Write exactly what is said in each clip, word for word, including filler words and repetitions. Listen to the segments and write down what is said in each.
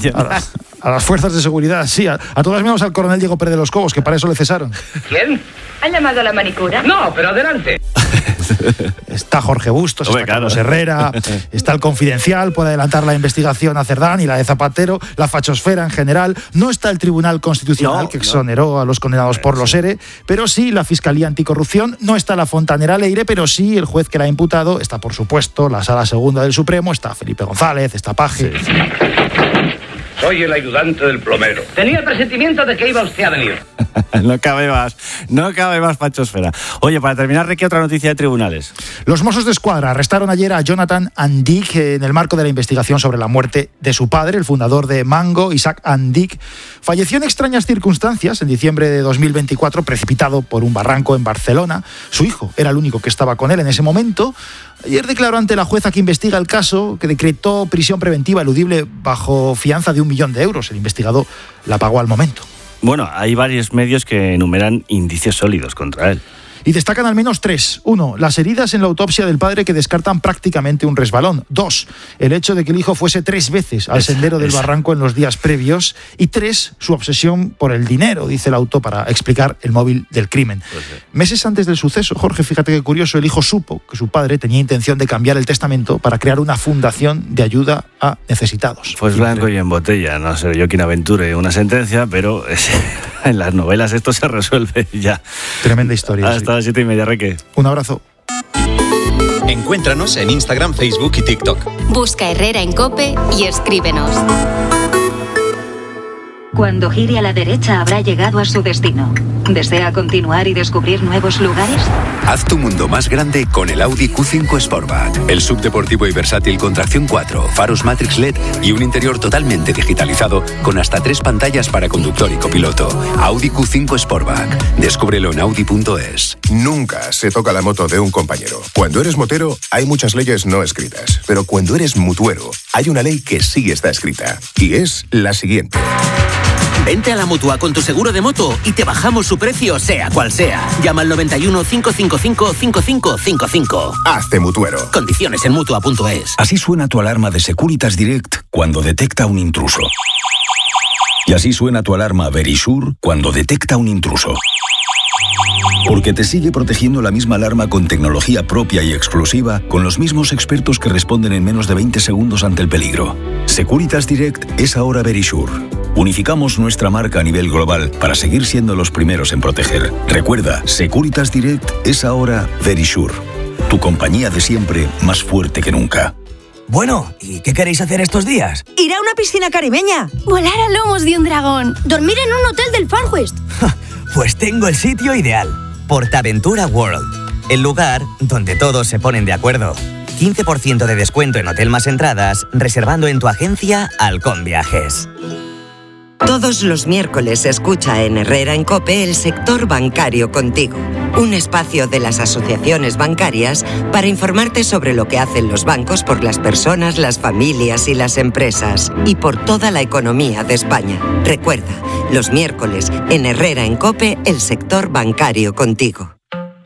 A, a las fuerzas de seguridad, sí. A, a todas menos al coronel Diego Pérez de los Cobos, que para eso le cesaron. ¿Quién? ¿Han llamado a la manicura? No, pero adelante. Está Jorge Bustos, Hombre, está claro. Carlos Herrera, está el Confidencial, puede adelantar la investigación a Cerdán y la de Zapatero, la fachosfera en general. No está el Tribunal Constitucional, No, que no. exoneró a los condenados por los ERE, pero sí la Fiscalía Anticorrupción. No está la Fontanera Leire, pero sí el juez que la ha imputado. Está, por supuesto, la Sala Segunda del Supremo, está Felipe González, está Paje. Sí, sí. Soy el ayudante del plomero. Tenía el presentimiento de que iba usted a venir. No cabe más, no cabe más fachosfera. Oye, para terminar, Ricky, otra noticia de tribunales. Los Mossos de Escuadra arrestaron ayer a Jonathan Andic en el marco de la investigación sobre la muerte de su padre, el fundador de Mango, Isaac Andic. Falleció en extrañas circunstancias en diciembre de dos mil veinticuatro, precipitado por un barranco en Barcelona. Su hijo era el único que estaba con él en ese momento. Ayer declaró ante la jueza que investiga el caso que decretó prisión preventiva eludible bajo fianza de un millón de euros. El investigado la pagó al momento. Bueno, hay varios medios que enumeran indicios sólidos contra él. Y destacan al menos tres. Uno, las heridas en la autopsia del padre que descartan prácticamente un resbalón. Dos, el hecho de que el hijo fuese tres veces al Esa, sendero del esa. barranco en los días previos. Y tres, su obsesión por el dinero, dice el auto, para explicar el móvil del crimen. Pues sí. Meses antes del suceso, Jorge, fíjate qué curioso, el hijo supo que su padre tenía intención de cambiar el testamento para crear una fundación de ayuda a necesitados. Pues blanco y en botella, no sé yo quién aventure una sentencia, pero es, en las novelas esto se resuelve ya. Tremenda historia. Hasta Sí. las siete y media, Reque. Un abrazo. Encuéntranos en Instagram, Facebook y TikTok. Busca Herrera en COPE y escríbenos. Cuando gire a la derecha habrá llegado a su destino. ¿Desea continuar y descubrir nuevos lugares? Haz tu mundo más grande con el Audi Q cinco Sportback. El subdeportivo y versátil con tracción cuatro, faros Matrix L E D y un interior totalmente digitalizado con hasta tres pantallas para conductor y copiloto. Audi Q cinco Sportback. Descúbrelo en audi punto es. Nunca se toca la moto de un compañero. Cuando eres motero, hay muchas leyes no escritas. Pero cuando eres mutuero, hay una ley que sí está escrita. Y es la siguiente. Vente a la Mutua con tu seguro de moto y te bajamos su precio, sea cual sea. Llama al noventa y uno, cinco cinco cinco, cinco cinco cinco cinco. Hazte mutuero. Condiciones en mutua punto es. Así suena tu alarma de Securitas Direct cuando detecta un intruso. Y así suena tu alarma Verisure cuando detecta un intruso. Porque te sigue protegiendo la misma alarma con tecnología propia y exclusiva, con los mismos expertos que responden en menos de veinte segundos ante el peligro. Securitas Direct es ahora Verisure. Unificamos nuestra marca a nivel global para seguir siendo los primeros en proteger. Recuerda, Securitas Direct es ahora Verisure. Tu compañía de siempre más fuerte que nunca. Bueno, ¿y qué queréis hacer estos días? Ir a una piscina caribeña. Volar a lomos de un dragón. Dormir en un hotel del Far West. Pues tengo el sitio ideal. Portaventura World. El lugar donde todos se ponen de acuerdo. quince por ciento de descuento en Hotel más entradas, reservando en tu agencia Halcón Viajes. Todos los miércoles escucha en Herrera en COPE el sector bancario contigo. Un espacio de las asociaciones bancarias para informarte sobre lo que hacen los bancos por las personas, las familias y las empresas. Y por toda la economía de España. Recuerda, los miércoles en Herrera en COPE el sector bancario contigo.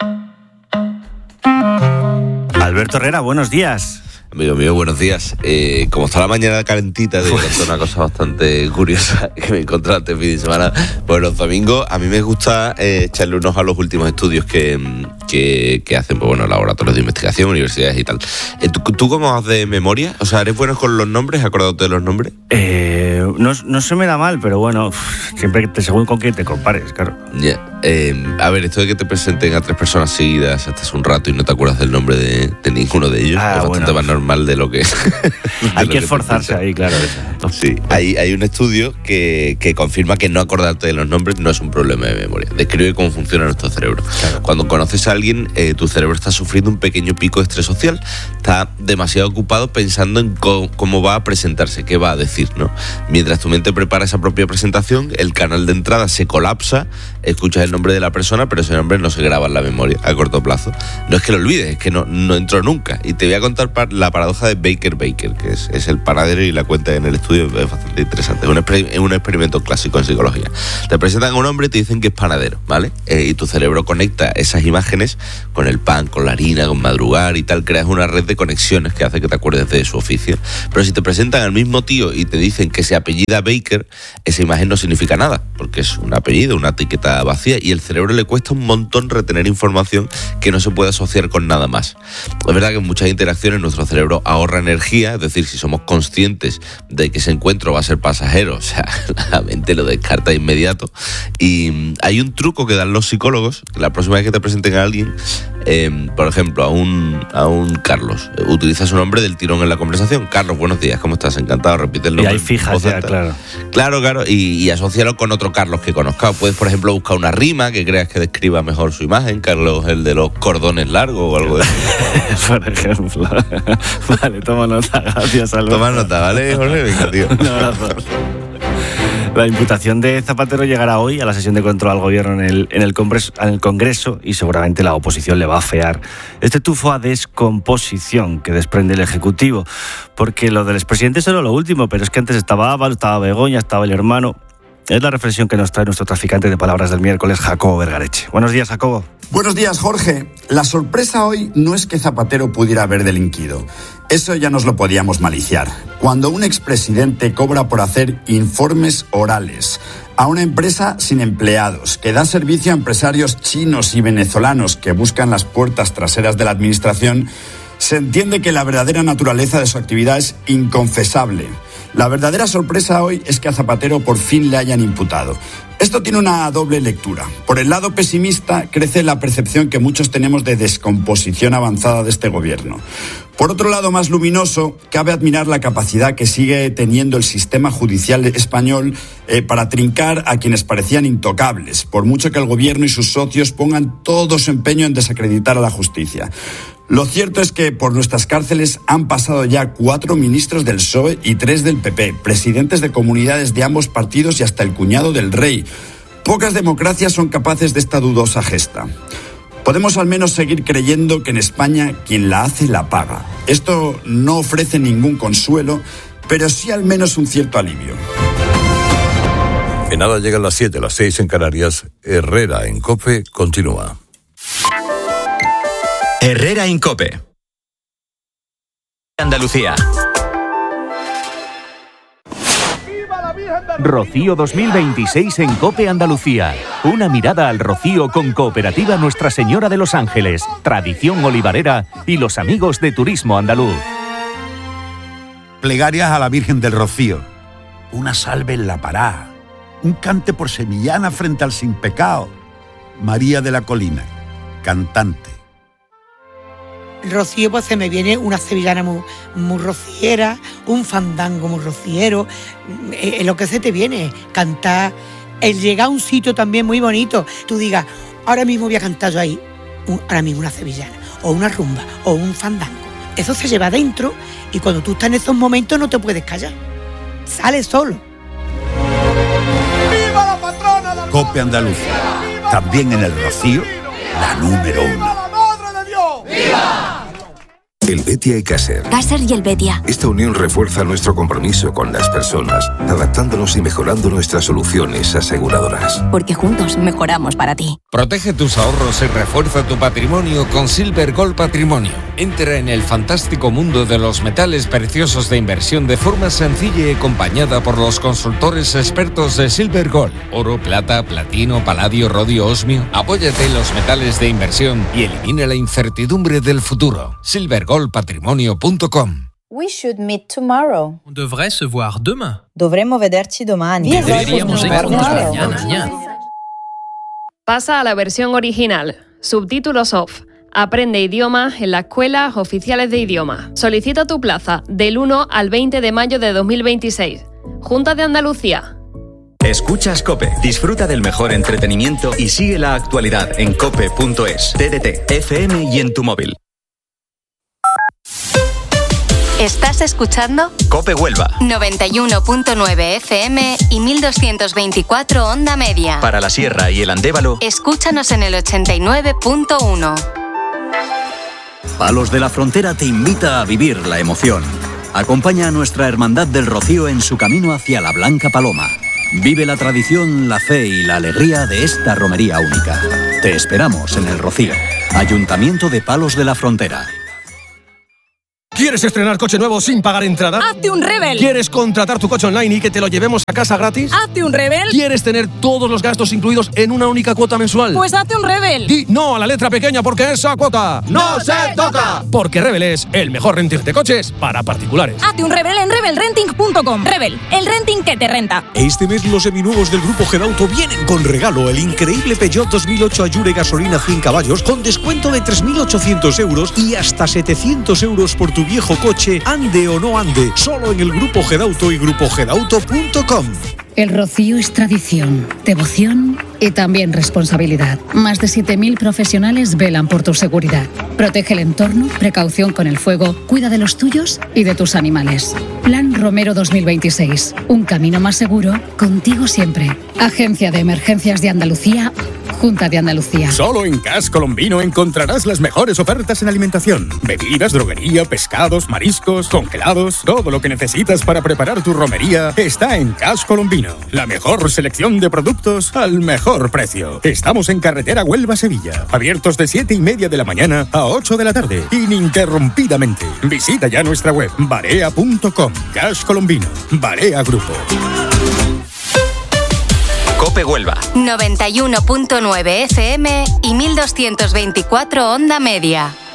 Alberto Herrera, buenos días. Amigo mío, buenos días. Eh, como está la mañana calentita, te voy a contar una cosa bastante curiosa que me encontré este fin de semana. Pues los domingos a mí me gusta eh, echarle unos a los últimos estudios que, que, que hacen pues, bueno, laboratorios de investigación, universidades y tal. Eh, ¿tú, ¿Tú cómo vas de memoria? O sea, ¿eres bueno con los nombres? ¿Acordándote de los nombres? Eh, no, no se me da mal, pero bueno, siempre te según con quién te compares, claro. Ya. Yeah. Eh, a ver, esto de que te presenten a tres personas seguidas hasta hace un rato y no te acuerdas del nombre de, de ninguno de ellos, ah, es bastante bueno. más normal de lo que... de hay lo que esforzarse ahí, claro. Sí, hay, hay un estudio que, que confirma que no acordarte de los nombres no es un problema de memoria. Describe cómo funciona nuestro cerebro. Claro. Cuando conoces a alguien, eh, tu cerebro está sufriendo un pequeño pico de estrés social. Está demasiado ocupado pensando en cómo, cómo va a presentarse, qué va a decir, ¿no? Mientras tu mente prepara esa propia presentación, el canal de entrada se colapsa, escuchas el nombre de la persona, pero ese nombre no se graba en la memoria a corto plazo. No es que lo olvides, es que no, no entró nunca. Y te voy a contar la paradoja de Baker Baker, que es, es el panadero, y la cuenta en el estudio es bastante interesante. Es un, exper- un experimento clásico en psicología. Te presentan a un hombre y te dicen que es panadero, ¿vale? Eh, y tu cerebro conecta esas imágenes con el pan, con la harina, con madrugar y tal. Creas una red de conexiones que hace que te acuerdes de su oficio. Pero si te presentan al mismo tío y te dicen que se apellida apellida Baker, esa imagen no significa nada, porque es un apellido, una etiqueta vacía, y el cerebro le cuesta un montón retener información que no se puede asociar con nada más. Es verdad que en muchas interacciones nuestro cerebro ahorra energía, es decir, si somos conscientes de que ese encuentro va a ser pasajero, o sea, la mente lo descarta de inmediato. Y hay un truco que dan los psicólogos, que la próxima vez que te presenten a alguien, eh, por ejemplo, a un, a un Carlos, utiliza su nombre del tirón en la conversación. Carlos, buenos días, ¿cómo estás? Encantado, repite el nombre. Y ahí fijas ya, claro. Claro, claro, y, y asócialo con otro Carlos que conozcas. Puedes, por ejemplo, buscar una rima que creas que describa mejor su imagen. Carlos, el de los cordones largos o algo de eso. Por ejemplo. Vale, toma nota, gracias, Alberto. Toma nota, ¿vale, Jorge? Venga, tío. Un abrazo. La imputación de Zapatero llegará hoy a la sesión de control al gobierno en el, en el, Congreso, en el Congreso y seguramente la oposición le va a afear este tufo a descomposición que desprende el Ejecutivo. Porque lo del expresidente es solo lo último, pero es que antes estaba Ábalos, estaba Begoña, estaba el hermano. Es la reflexión que nos trae nuestro traficante de palabras del miércoles, Jacobo Vergareche. Buenos días, Jacobo. Buenos días, Jorge. La sorpresa hoy no es que Zapatero pudiera haber delinquido. Eso ya nos lo podíamos maliciar. Cuando un expresidente cobra por hacer informes orales a una empresa sin empleados, que da servicio a empresarios chinos y venezolanos que buscan las puertas traseras de la administración, se entiende que la verdadera naturaleza de su actividad es inconfesable. La verdadera sorpresa hoy es que a Zapatero por fin le hayan imputado. Esto tiene una doble lectura. Por el lado pesimista, crece la percepción que muchos tenemos de descomposición avanzada de este gobierno. Por otro lado, más luminoso, cabe admirar la capacidad que sigue teniendo el sistema judicial español eh, para trincar a quienes parecían intocables, por mucho que el gobierno y sus socios pongan todo su empeño en desacreditar a la justicia. Lo cierto es que por nuestras cárceles han pasado ya cuatro ministros del P S O E y tres del P P, presidentes de comunidades de ambos partidos y hasta el cuñado del rey. Pocas democracias son capaces de esta dudosa gesta. Podemos al menos seguir creyendo que en España quien la hace la paga. Esto no ofrece ningún consuelo, pero sí al menos un cierto alivio. En nada llegan las siete, las seis en Canarias. Herrera en COPE continúa. Herrera en COPE. Andalucía. Rocío dos mil veintiséis en COPE Andalucía. Una mirada al rocío con Cooperativa Nuestra Señora de los Ángeles, Tradición Olivarera y los amigos de Turismo Andaluz. Plegarias a la Virgen del Rocío. Una salve en la Pará. Un cante por sevillana frente al Sin Pecado. María de la Colina, cantante. Rocío, pues se me viene una sevillana muy, muy rociera, un fandango muy rociero, es lo que se te viene, cantar, el llegar a un sitio también muy bonito, tú digas, ahora mismo voy a cantar yo ahí, un, ahora mismo una sevillana, o una rumba, o un fandango, eso se lleva adentro y cuando tú estás en esos momentos no te puedes callar, sale solo. ¡Viva la patrona de COPE Andalucía! También en el Rocío, la número uno. El Betia y Caser. Caser y el Betia. Esta unión refuerza nuestro compromiso con las personas, adaptándonos y mejorando nuestras soluciones aseguradoras. Porque juntos mejoramos para ti. Protege tus ahorros y refuerza tu patrimonio con Silver Gold Patrimonio. Entra en el fantástico mundo de los metales preciosos de inversión de forma sencilla y acompañada por los consultores expertos de Silver Gold. Oro, plata, platino, paladio, rodio, osmio. Apóyate en los metales de inversión y elimina la incertidumbre del futuro. Silver Gold patrimonio punto com. We should meet tomorrow. On devrait se voir demain. Dovremmo vederci domani. Deberíamos vernos mañana. Pasa a la versión original. Subtítulos off. Aprende idioma en las escuelas oficiales de idioma. Solicita tu plaza del uno al veinte de mayo de dos mil veintiséis. Junta de Andalucía. Escuchas COPE. Disfruta del mejor entretenimiento y sigue la actualidad en cope punto es, T D T, F M y en tu móvil. ¿Estás escuchando? COPE Huelva. noventa y uno punto nueve F M y mil doscientos veinticuatro onda media. Para la Sierra y el Andévalo, escúchanos en el ochenta y nueve punto uno. Palos de la Frontera te invita a vivir la emoción. Acompaña a nuestra Hermandad del Rocío en su camino hacia la Blanca Paloma. Vive la tradición, la fe y la alegría de esta romería única. Te esperamos en el Rocío. Ayuntamiento de Palos de la Frontera. ¿Quieres estrenar coche nuevo sin pagar entrada? ¡Hazte un Rebel! ¿Quieres contratar tu coche online y que te lo llevemos a casa gratis? ¡Hazte un Rebel! ¿Quieres tener todos los gastos incluidos en una única cuota mensual? Pues hazte un Rebel. Di no a la letra pequeña porque esa cuota ¡no se toca! Porque Rebel es el mejor renting de coches para particulares. Hazte un Rebel en rebel renting punto com. Rebel, el renting que te renta. Este mes los seminuevos del grupo Gedauto vienen con regalo: el increíble Peugeot dos mil ocho Allure gasolina cien caballos con descuento de tres mil ochocientos euros y hasta setecientos euros por tu viejo coche, ande o no ande. Solo en el grupo Gedauto y grupo gedauto punto com. El Rocío es tradición, devoción y también responsabilidad. Más de siete mil profesionales velan por tu seguridad. Protege el entorno, precaución con el fuego, cuida de los tuyos y de tus animales. Plan Romero dos mil veintiséis. Un camino más seguro, contigo siempre. Agencia de Emergencias de Andalucía, Junta de Andalucía. Solo en Cash Colombino encontrarás las mejores ofertas en alimentación. Bebidas, droguería, pescados, mariscos, congelados. Todo lo que necesitas para preparar tu romería está en Cash Colombino. La mejor selección de productos al mejor precio. Estamos en carretera Huelva-Sevilla. Abiertos de siete y media de la mañana a ocho de la tarde. Ininterrumpidamente. Visita ya nuestra web barea punto com. Cash Colombino. Barea Grupo. COPE Huelva. noventa y uno punto nueve F M y mil doscientos veinticuatro Onda Media.